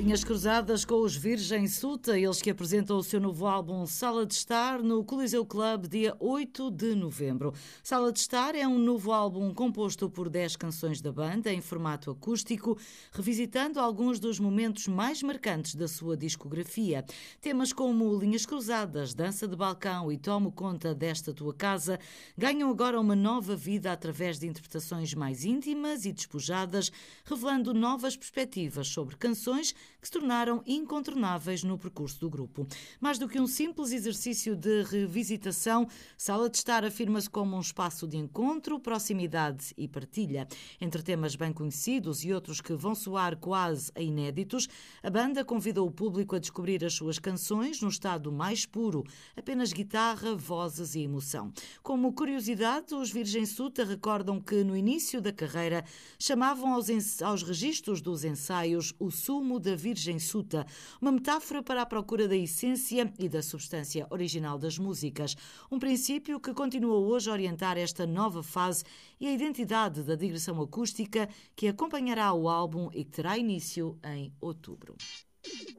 Linhas cruzadas com os Virgem Suta, eles que apresentam o seu novo álbum Sala de Estar no Coliseu Club, dia 8 de novembro. Sala de Estar é um novo álbum composto por 10 canções da banda em formato acústico, revisitando alguns dos momentos mais marcantes da sua discografia. Temas como Linhas Cruzadas, Dança de Balcão e Tomo Conta desta Tua Casa ganham agora uma nova vida através de interpretações mais íntimas e despojadas, revelando novas perspectivas sobre canções que se tornaram incontornáveis no percurso do grupo. Mais do que um simples exercício de revisitação, Sala de Estar afirma-se como um espaço de encontro, proximidade e partilha. Entre temas bem conhecidos e outros que vão soar quase a inéditos, a banda convidou o público a descobrir as suas canções no estado mais puro, apenas guitarra, vozes e emoção. Como curiosidade, os Virgem Suta recordam que no início da carreira chamavam aos registros dos ensaios o sumo da Virgem Suta, uma metáfora para a procura da essência e da substância original das músicas. Um princípio que continua hoje a orientar esta nova fase e a identidade da digressão acústica que acompanhará o álbum e que terá início em outubro.